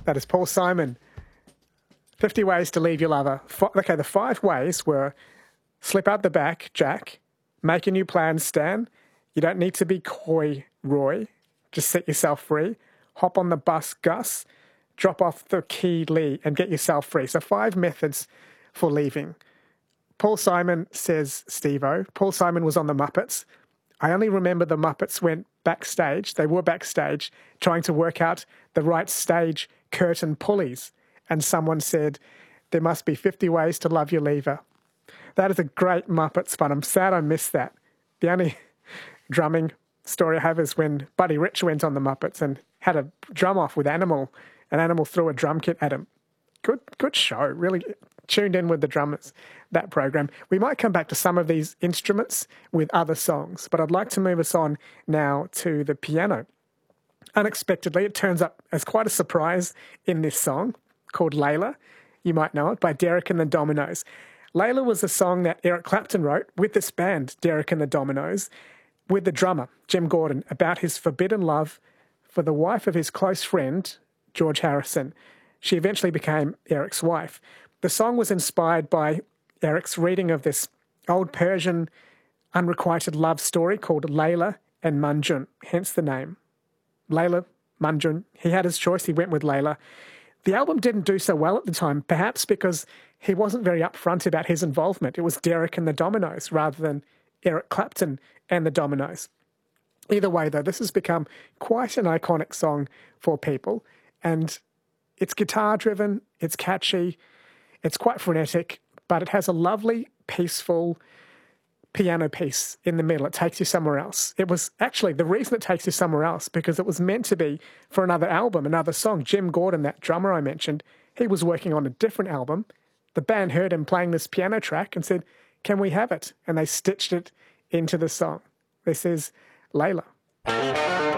That is Paul Simon. 50 Ways to Leave Your Lover. Okay, the 5 ways were slip out the back, Jack. Make a new plan, Stan. You don't need to be coy, Roy. Just set yourself free. Hop on the bus, Gus. Drop off the key, Lee, and get yourself free. So 5 methods for leaving. Paul Simon says, Steve-O. Paul Simon was on the Muppets. I only remember the Muppets went backstage. They were backstage trying to work out the right stage curtain pulleys. And someone said, there must be 50 ways to love your lever. That is a great Muppets fun. I'm sad I missed that. The only drumming story I have is when Buddy Rich went on the Muppets and had a drum off with Animal, and Animal threw a drum kit at him. Good show. Really tuned in with the drummers, that program. We might come back to some of these instruments with other songs, but I'd like to move us on now to the piano. Unexpectedly, it turns up as quite a surprise in this song called Layla. You might know it, by Derek and the Dominos. Layla was a song that Eric Clapton wrote with this band, Derek and the Dominos, with the drummer, Jim Gordon, about his forbidden love for the wife of his close friend, George Harrison. She eventually became Eric's wife. The song was inspired by Eric's reading of this old Persian unrequited love story called Layla and Majnun, hence the name. Layla, Majnun. He had his choice. He went with Layla. The album didn't do so well at the time, perhaps because he wasn't very upfront about his involvement. It was Derek and the Dominos rather than Eric Clapton and the Dominos. Either way, though, this has become quite an iconic song for people, and it's guitar-driven, it's catchy, it's quite frenetic, but it has a lovely, peaceful piano piece in the middle. It takes you somewhere else. It was actually the reason it takes you somewhere else because it was meant to be for another album, another song. Jim Gordon, that drummer I mentioned, he was working on a different album. The band heard him playing this piano track and said, can we have it? And they stitched it into the song. This is Layla.